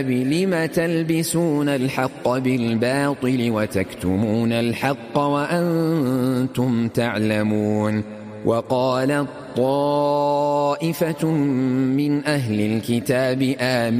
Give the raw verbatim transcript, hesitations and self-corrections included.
لم تلبسون الحق بالباطل وتكتمون الحق وأنتم تعلمون. وقالت طائفة من أهل الكتاب آمنوا